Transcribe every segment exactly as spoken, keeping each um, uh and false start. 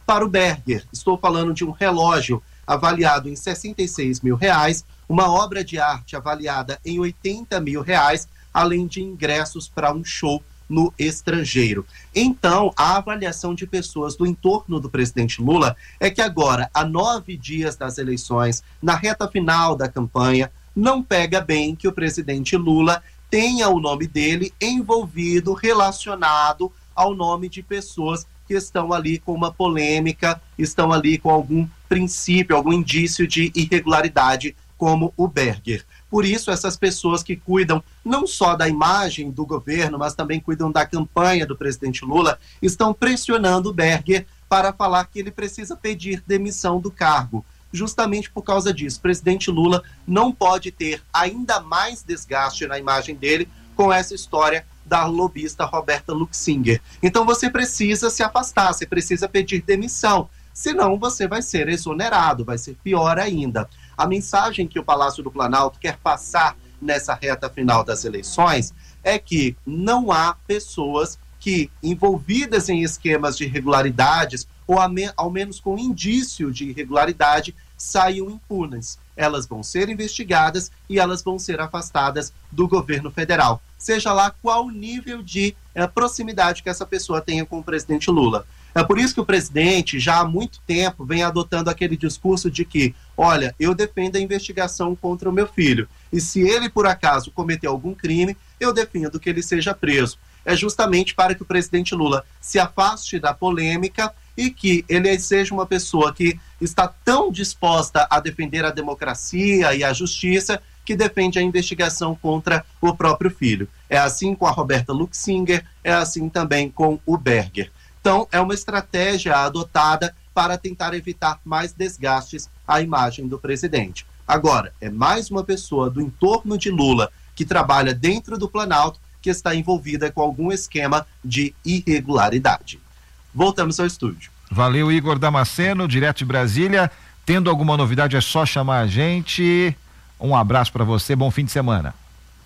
para o Berger. Estou falando de um relógio avaliado em sessenta e seis mil reais, uma obra de arte avaliada em oitenta mil reais, além de ingressos para um show no estrangeiro. Então, a avaliação de pessoas do entorno do presidente Lula é que agora, a nove dias das eleições, na reta final da campanha, não pega bem que o presidente Lula tenha o nome dele envolvido, relacionado ao nome de pessoas que estão ali com uma polêmica, estão ali com algum princípio, algum indício de irregularidade, como o Berger. Por isso, essas pessoas que cuidam não só da imagem do governo, mas também cuidam da campanha do presidente Lula, estão pressionando o Berger para falar que ele precisa pedir demissão do cargo. Justamente por causa disso, o presidente Lula não pode ter ainda mais desgaste na imagem dele com essa história da lobista Roberta Luxinger. Então você precisa se afastar, você precisa pedir demissão, senão você vai ser exonerado, vai ser pior ainda. A mensagem que o Palácio do Planalto quer passar nessa reta final das eleições é que não há pessoas que, envolvidas em esquemas de irregularidades, ou ao menos com indício de irregularidade, saiam impunes. Elas vão ser investigadas e elas vão ser afastadas do governo federal, seja lá qual o nível de é, proximidade que essa pessoa tenha com o presidente Lula. É por isso que o presidente, já há muito tempo, vem adotando aquele discurso de que, olha, eu defendo a investigação contra o meu filho, e se ele, por acaso, cometer algum crime, eu defendo que ele seja preso. É justamente para que o presidente Lula se afaste da polêmica e que ele seja uma pessoa que está tão disposta a defender a democracia e a justiça que defende a investigação contra o próprio filho. É assim com a Roberta Luxinger, é assim também com o Berger. Então, é uma estratégia adotada para tentar evitar mais desgastes à imagem do presidente. Agora, é mais uma pessoa do entorno de Lula que trabalha dentro do Planalto que está envolvida com algum esquema de irregularidade. Voltamos ao estúdio. Valeu, Igor Damasceno, direto de Brasília. Tendo alguma novidade é só chamar a gente. Um abraço para você, bom fim de semana.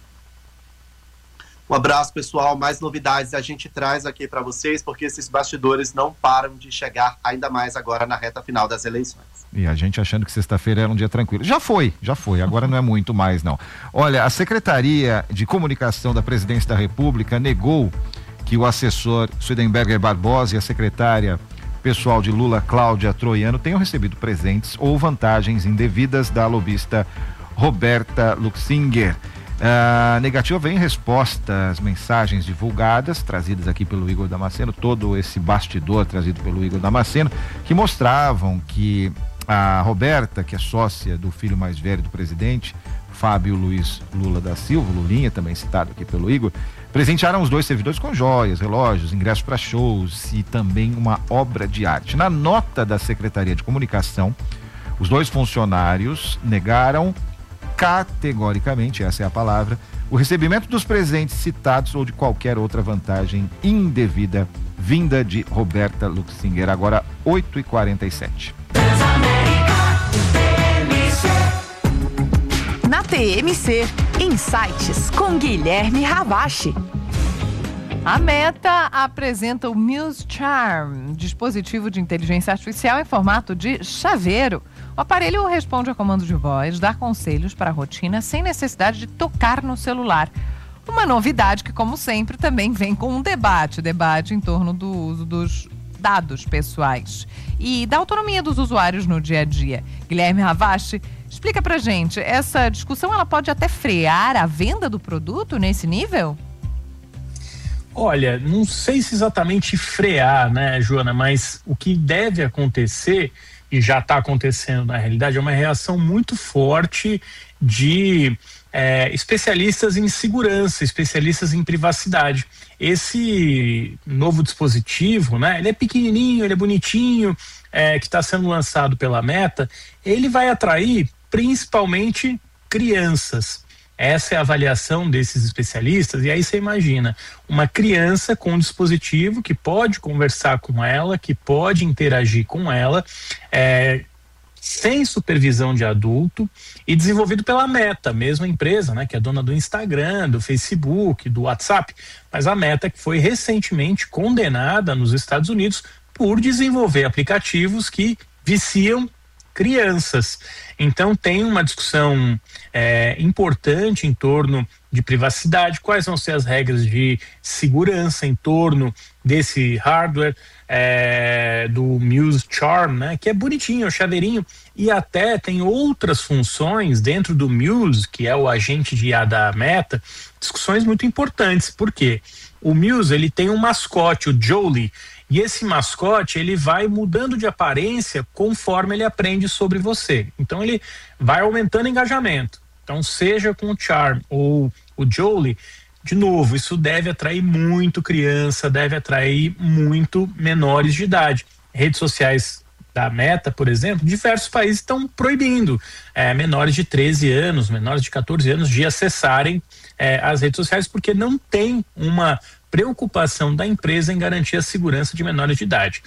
Um abraço, pessoal. Mais novidades a gente traz aqui para vocês, porque esses bastidores não param de chegar, ainda mais agora na reta final das eleições. E a gente achando que sexta-feira era um dia tranquilo. Já foi, já foi. Agora não é muito mais, não. Olha, a Secretaria de Comunicação da Presidência da República negou que o assessor Swedenberger Barbosa e a secretária pessoal de Lula, Cláudia Troiano, tenham recebido presentes ou vantagens indevidas da lobista Roberta Luxinger. A negativa vem em resposta às mensagens divulgadas, trazidas aqui pelo Igor Damasceno, todo esse bastidor trazido pelo Igor Damasceno, que mostravam que a Roberta, que é sócia do filho mais velho do presidente, Fábio Luiz Lula da Silva, Lulinha, também citado aqui pelo Igor, presentearam os dois servidores com joias, relógios, ingressos para shows e também uma obra de arte. Na nota da Secretaria de Comunicação, os dois funcionários negaram categoricamente, essa é a palavra, o recebimento dos presentes citados ou de qualquer outra vantagem indevida vinda de Roberta Luxinger. Agora oito e quarenta e sete. Na T M C, Insights com Guilherme Ravache. A Meta apresenta o Muse Charm, dispositivo de inteligência artificial em formato de chaveiro. O aparelho responde a comandos de voz, dá conselhos para a rotina sem necessidade de tocar no celular. Uma novidade que, como sempre, também vem com um debate, debate em torno do uso dos dados pessoais e da autonomia dos usuários no dia a dia. Guilherme Ravache, explica pra gente, essa discussão ela pode até frear a venda do produto nesse nível? Olha, não sei se exatamente frear, né, Joana, mas o que deve acontecer, e já está acontecendo na realidade, é uma reação muito forte de é, especialistas em segurança, especialistas em privacidade. Esse novo dispositivo, né, ele é pequenininho, ele é bonitinho, é, que está sendo lançado pela Meta, ele vai atrair principalmente crianças. Essa é a avaliação desses especialistas, e aí você imagina, uma criança com um dispositivo que pode conversar com ela, que pode interagir com ela, é, sem supervisão de adulto e desenvolvido pela Meta, mesma empresa, né, que é dona do Instagram, do Facebook, do WhatsApp, mas a Meta que foi recentemente condenada nos Estados Unidos por desenvolver aplicativos que viciam crianças. Então tem uma discussão é, importante em torno de privacidade, quais vão ser as regras de segurança em torno desse hardware, é, do Muse Charm, né, que é bonitinho, é o chaveirinho, e até tem outras funções dentro do Muse, que é o agente de I A da Meta, discussões muito importantes. Por quê? O Muse, ele tem um mascote, o Jolie, e esse mascote, ele vai mudando de aparência conforme ele aprende sobre você. Então ele vai aumentando engajamento. Então seja com o Charm ou o Jolie, de novo, isso deve atrair muito criança, deve atrair muito menores de idade. Redes sociais da Meta, por exemplo, diversos países estão proibindo é, menores de treze anos, menores de catorze anos de acessarem é, as redes sociais, porque não tem uma preocupação da empresa em garantir a segurança de menores de idade.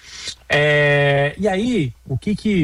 É, e aí, o que que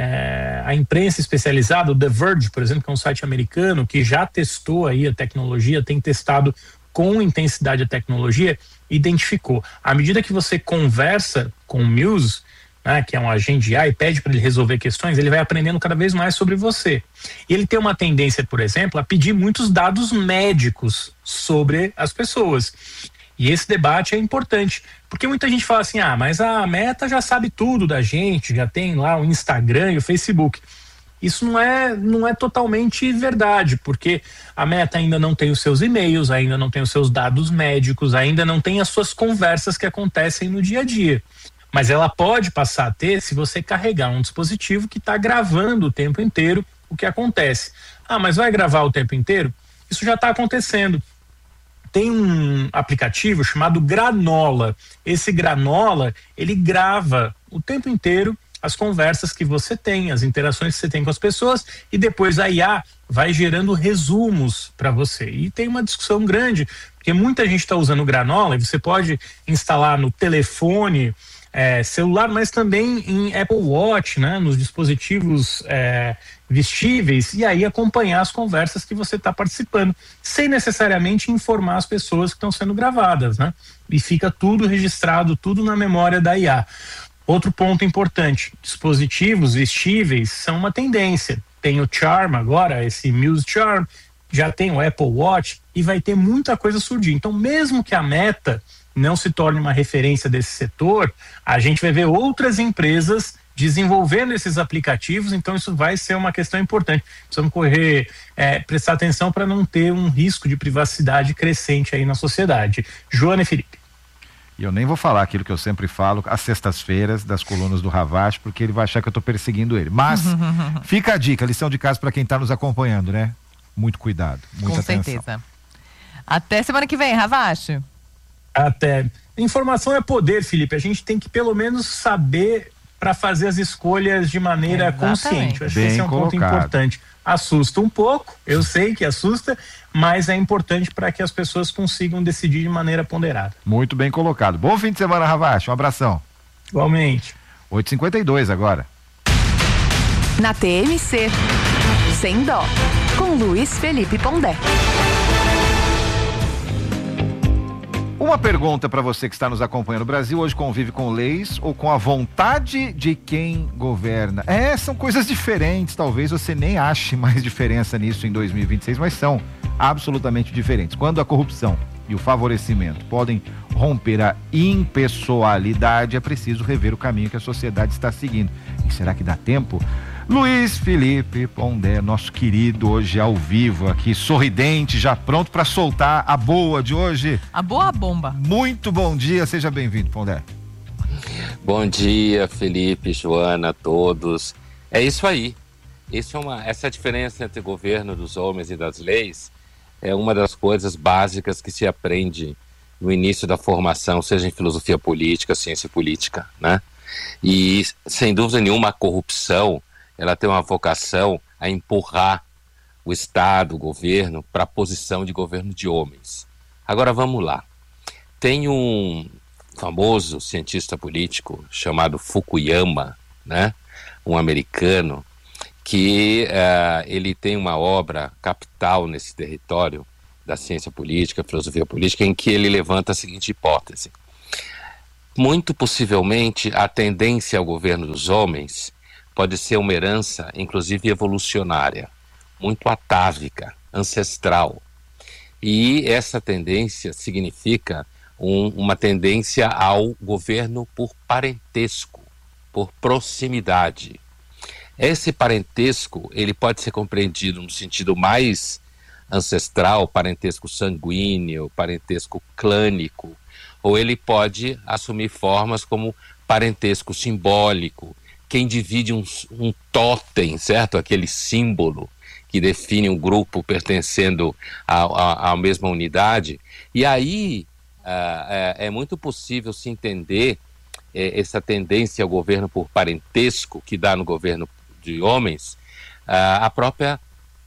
é, a imprensa especializada, o The Verge, por exemplo, que é um site americano que já testou aí a tecnologia, tem testado com intensidade a tecnologia, identificou. À medida que você conversa com o Muse, né, que é um agente de I A, e pede para ele resolver questões, ele vai aprendendo cada vez mais sobre você. E ele tem uma tendência, por exemplo, a pedir muitos dados médicos sobre as pessoas. E esse debate é importante, porque muita gente fala assim, ah, mas a Meta já sabe tudo da gente, já tem lá o Instagram e o Facebook. Isso não é, não é totalmente verdade, porque a Meta ainda não tem os seus e-mails, ainda não tem os seus dados médicos, ainda não tem as suas conversas que acontecem no dia a dia. Mas ela pode passar a ter se você carregar um dispositivo que está gravando o tempo inteiro o que acontece. Ah, mas vai gravar o tempo inteiro? Isso já está acontecendo. Tem um aplicativo chamado Granola. Esse Granola, ele grava o tempo inteiro as conversas que você tem, as interações que você tem com as pessoas, e depois a I A vai gerando resumos para você. E tem uma discussão grande, porque muita gente está usando o Granola, e você pode instalar no telefone é, celular, mas também em Apple Watch, né, nos dispositivos é, vestíveis, e aí acompanhar as conversas que você está participando, sem necessariamente informar as pessoas que estão sendo gravadas, né? E fica tudo registrado, tudo na memória da I A. Outro ponto importante, dispositivos vestíveis são uma tendência. Tem o Charm agora, esse Muse Charm, já tem o Apple Watch, e vai ter muita coisa surgir. Então, mesmo que a Meta não se torne uma referência desse setor, a gente vai ver outras empresas desenvolvendo esses aplicativos, então isso vai ser uma questão importante. Precisamos correr, é, prestar atenção para não ter um risco de privacidade crescente aí na sociedade. Joana e Felipe. E eu nem vou falar aquilo que eu sempre falo às sextas-feiras das colunas do Ravache, porque ele vai achar que eu estou perseguindo ele. Mas fica a dica, lição de casa para quem está nos acompanhando, né? Muito cuidado, muita atenção. Com certeza. Até semana que vem, Ravache. Até. Informação é poder, Felipe. A gente tem que pelo menos saber para fazer as escolhas de maneira Exatamente. consciente. Eu acho Bem que esse é um colocado. ponto importante. Assusta um pouco, eu sei que assusta, mas é importante para que as pessoas consigam decidir de maneira ponderada. Muito bem colocado. Bom fim de semana, Ravache. Um abração. Igualmente. oito e cinquenta e dois agora. Na T M C, Sem Dó, com Luiz Felipe Pondé. Uma pergunta para você que está nos acompanhando. O Brasil hoje convive com leis ou com a vontade de quem governa? É, são coisas diferentes. Talvez você nem ache mais diferença nisso em dois mil e vinte e seis, mas são absolutamente diferentes. Quando a corrupção e o favorecimento podem romper a impessoalidade, é preciso rever o caminho que a sociedade está seguindo. E será que dá tempo? Luiz Felipe Pondé, nosso querido, hoje ao vivo aqui, sorridente, já pronto para soltar a boa de hoje. A boa bomba. Muito bom dia, seja bem-vindo, Pondé. Bom dia, Felipe, Joana, todos. É isso aí. Isso é uma, essa diferença entre o governo dos homens e das leis é uma das coisas básicas que se aprende no início da formação, seja em filosofia política, ciência política, né? E, sem dúvida nenhuma, a corrupção ela tem uma vocação a empurrar o Estado, o governo, para a posição de governo de homens. Agora vamos lá. Tem um famoso cientista político chamado Fukuyama, né? Um americano, que uh, ele tem uma obra capital nesse território da ciência política, filosofia política, em que ele levanta a seguinte hipótese. muito possivelmente a tendência ao governo dos homens pode ser uma herança, inclusive evolucionária, muito atávica, ancestral. E essa tendência significa um, uma tendência ao governo por parentesco, por proximidade. Esse parentesco, ele pode ser compreendido no sentido mais ancestral, parentesco sanguíneo, parentesco clânico, ou ele pode assumir formas como parentesco simbólico, quem divide um, um totem, certo? Aquele símbolo que define um grupo pertencendo à mesma unidade. E aí uh, é, é muito possível se entender é, essa tendência ao governo por parentesco que dá no governo de homens, uh, a própria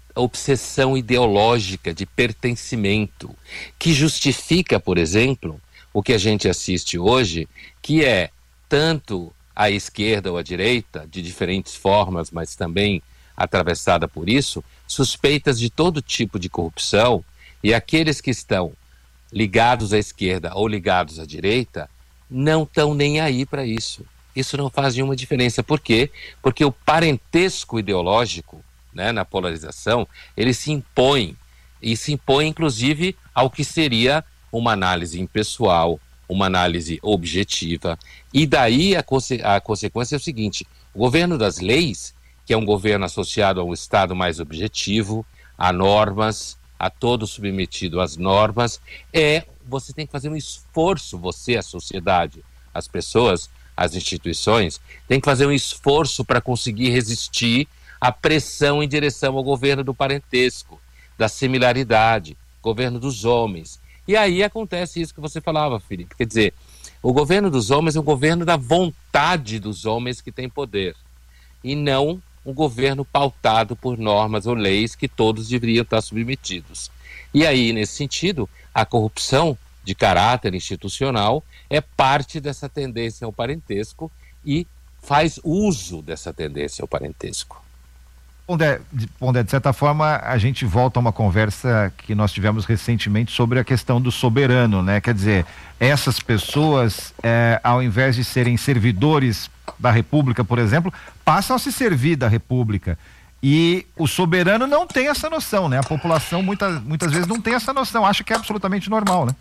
obsessão ideológica de pertencimento, que justifica, por exemplo, o que a gente assiste hoje, que é tanto a esquerda ou a direita, de diferentes formas, mas também atravessada por isso, suspeitas de todo tipo de corrupção, e aqueles que estão ligados à esquerda ou ligados à direita não estão nem aí para isso. Isso não faz nenhuma diferença. Por quê? Porque o parentesco ideológico, né, na polarização, ele se impõe, e se impõe inclusive ao que seria uma análise impessoal, uma análise objetiva. E daí a, conse- a consequência é o seguinte: o governo das leis, que é um governo associado a um Estado mais objetivo, a normas, a todo submetido às normas, é, você tem que fazer um esforço, você, a sociedade, as pessoas, as instituições, tem que fazer um esforço para conseguir resistir à pressão em direção ao governo do parentesco, da similaridade, governo dos homens. E aí acontece isso que você falava, Felipe. Quer dizer, o governo dos homens é um governo da vontade dos homens que tem poder, e não um governo pautado por normas ou leis que todos deveriam estar submetidos. E aí, nesse sentido, a corrupção de caráter institucional é parte dessa tendência ao parentesco e faz uso dessa tendência ao parentesco. Pondé, Pondé, de certa forma, a gente volta a uma conversa que nós tivemos recentemente sobre a questão do soberano, né? Quer dizer, essas pessoas, é, ao invés de serem servidores da República, por exemplo, passam a se servir da República. E o soberano não tem essa noção, né? A população muitas, muitas vezes não tem essa noção, acha que é absolutamente normal, né?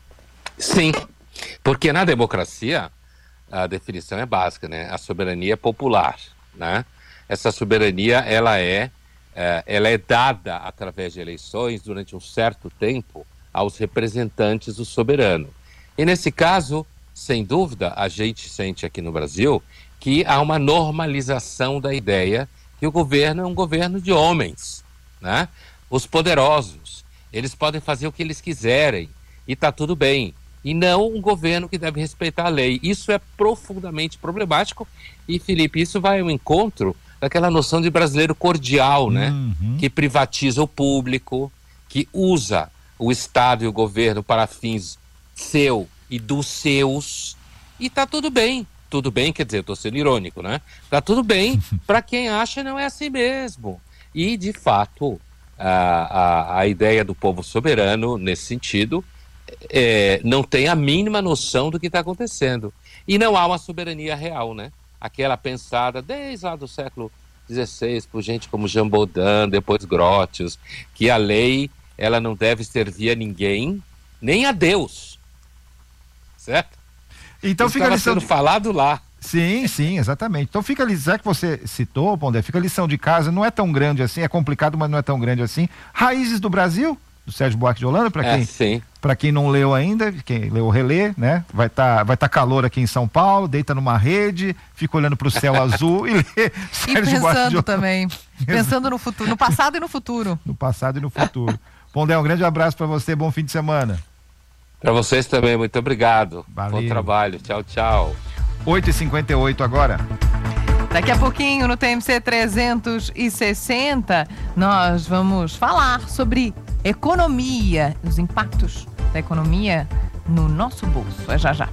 Sim, porque na democracia a definição é básica, né? A soberania é popular, né? Essa soberania, ela é, é, ela é dada através de eleições durante um certo tempo aos representantes do soberano. E nesse caso, sem dúvida, a gente sente aqui no Brasil que há uma normalização da ideia que o governo é um governo de homens, né? Os poderosos, eles podem fazer o que eles quiserem e está tudo bem. E não um governo que deve respeitar a lei. Isso é profundamente problemático e, Felipe, isso vai ao encontro daquela noção de brasileiro cordial, né? Uhum. Que privatiza o público, que usa o Estado e o governo para fins seu e dos seus, e tá tudo bem. Tudo bem, quer dizer, eu tô sendo irônico, né? Tá tudo bem para quem acha não é assim mesmo. E, de fato, a, a, a ideia do povo soberano, nesse sentido, é, não tem a mínima noção do que está acontecendo. E não há uma soberania real, né? Aquela pensada desde lá do século dezesseis por gente como Jean Baudin, depois Grotius, que a lei ela não deve servir a ninguém, nem a Deus, certo? Então isso fica a lição sendo de... falado lá. Sim, sim, exatamente. Então fica a lição, já que você citou, Pondé, fica a lição de casa, não é tão grande assim, é complicado, mas não é tão grande assim. Raízes do Brasil, do Sérgio Buarque de Holanda, para quem, é, para quem não leu ainda, quem leu, relê, né? Vai estar vai tá calor aqui em São Paulo, deita numa rede, fica olhando para o céu azul e lê Sérgio e Buarque de pensando também, pensando no futuro, no passado e no futuro. No passado e no futuro. Pondé, um grande abraço para você, bom fim de semana. Para vocês também, muito obrigado. Valeu. Bom trabalho, tchau, tchau. oito e cinquenta e oito agora. Daqui a pouquinho, no T M C trezentos e sessenta, nós vamos falar sobre economia, os impactos da economia no nosso bolso. É já já.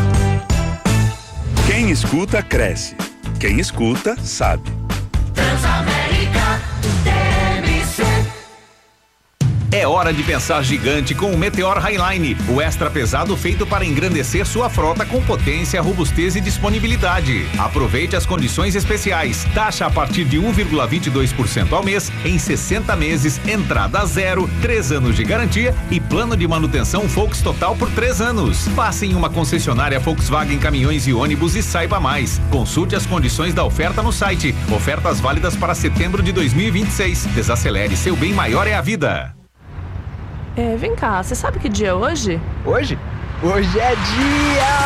Quem escuta, cresce. Quem escuta, sabe. Transamérica, T M C. É hora de pensar gigante com o Meteor Highline, o extra pesado feito para engrandecer sua frota com potência, robustez e disponibilidade. Aproveite as condições especiais. Taxa a partir de um vírgula vinte e dois por cento ao mês em sessenta meses, entrada zero, três anos de garantia e plano de manutenção Volks Total por três anos. Passe em uma concessionária Volkswagen Caminhões e Ônibus e saiba mais. Consulte as condições da oferta no site. Ofertas válidas para setembro de dois mil e vinte e seis. Desacelere, seu bem maior é a vida. É, vem cá, você sabe que dia é hoje? Hoje? Hoje é dia